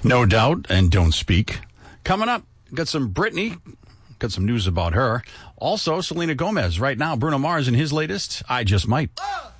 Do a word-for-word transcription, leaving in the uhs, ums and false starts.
No Doubt and Don't Speak. Coming up, got some Britney, got some news about her. Also, Selena Gomez right now, Bruno Mars and his latest, I Just Might. Oh!